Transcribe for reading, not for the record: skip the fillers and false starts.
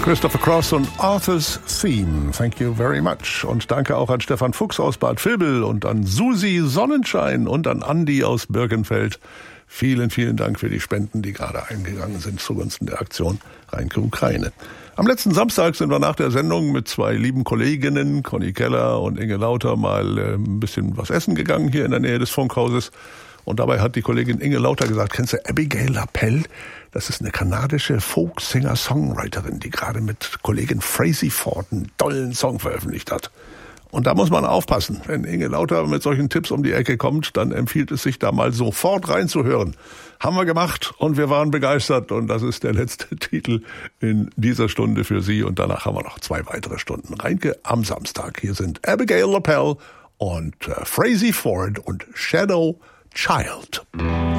Christopher Cross und Arthur's Theme. Thank you very much. Und danke auch an Stefan Fuchs aus Bad Vilbel und an Susi Sonnenschein und an Andi aus Birkenfeld. Vielen, vielen Dank für die Spenden, die gerade eingegangen sind zugunsten der Aktion Rheinke Ukraine. Am letzten Samstag sind wir nach der Sendung mit zwei lieben Kolleginnen, Conny Keller und Inge Lauter, mal ein bisschen was essen gegangen hier in der Nähe des Funkhauses. Und dabei hat die Kollegin Inge Lauter gesagt, kennst du Abigail Lapelle? Das ist eine kanadische Folk-Singer-Songwriterin, die gerade mit Kollegin Frazey Ford einen tollen Song veröffentlicht hat. Und da muss man aufpassen. Wenn Inge Lauter mit solchen Tipps um die Ecke kommt, dann empfiehlt es sich, da mal sofort reinzuhören. Haben wir gemacht und wir waren begeistert. Und das ist der letzte Titel in dieser Stunde für Sie. Und danach haben wir noch 2 weitere Stunden. Rheinke am Samstag. Hier sind Abigail Lapelle und Frazey Ford und Shadow Child.